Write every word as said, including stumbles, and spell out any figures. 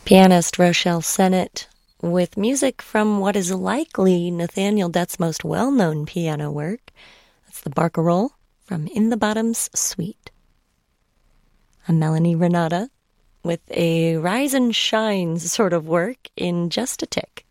Pianist Rochelle Sennett with music from what is likely Nathaniel Dett's most well-known piano work. That's the Barcarolle from In the Bottom's Suite. I'm Melanie Renata with a Rise and Shine sort of work in Just a Tick.